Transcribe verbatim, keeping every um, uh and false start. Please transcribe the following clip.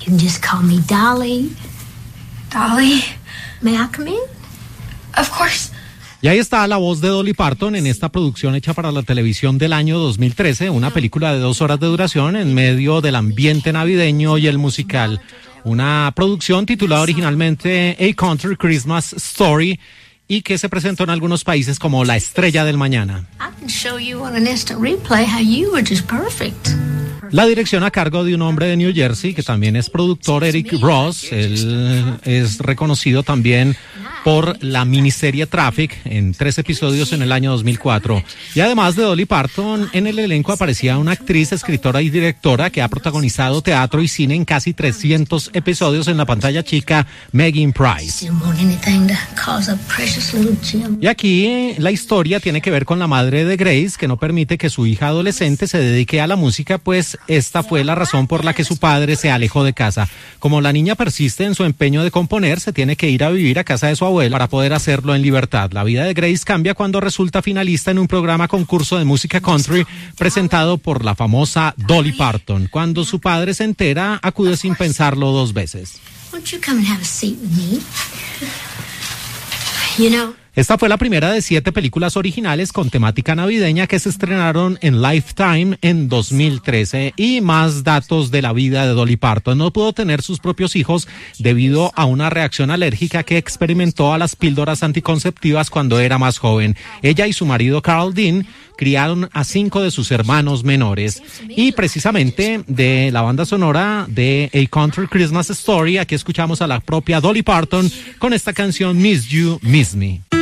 You can just call me Dolly. Dolly? May I come in? Of course. Y ahí está la voz de Dolly Parton en esta producción hecha para la televisión del año dos mil trece, una película de dos horas de duración en medio del ambiente navideño y el musical. Una producción titulada originalmente A Country Christmas Story y que se presentó en algunos países como La Estrella del Mañana. I can show you on an instant replay how you were just perfect. La dirección a cargo de un hombre de New Jersey que también es productor, Eric Ross. Él es reconocido también por la miniserie Traffic en tres episodios en el año dos mil cuatro. Y además de Dolly Parton, en el elenco aparecía una actriz, escritora y directora que ha protagonizado teatro y cine en casi trescientos episodios en la pantalla chica, Megan Price. Y aquí la historia tiene que ver con la madre de Grace, que no permite que su hija adolescente se dedique a la música, pues esta fue la razón por la que su padre se alejó de casa. Como la niña persiste en su empeño de componer, se tiene que ir a vivir a casa de su abuela para poder hacerlo en libertad. La vida de Grace cambia cuando resulta finalista en un programa concurso de música country presentado por la famosa Dolly Parton. Cuando su padre se entera, acude sin pensarlo dos veces. Won't you come and have a seat with me? You know, esta fue la primera de siete películas originales con temática navideña que se estrenaron en Lifetime en dos mil trece. Y más datos de la vida de Dolly Parton. No pudo tener sus propios hijos debido a una reacción alérgica que experimentó a las píldoras anticonceptivas cuando era más joven. Ella y su marido Carl Dean criaron a cinco de sus hermanos menores. Y precisamente de la banda sonora de A Country Christmas Story, aquí escuchamos a la propia Dolly Parton con esta canción Miss You, Miss Me.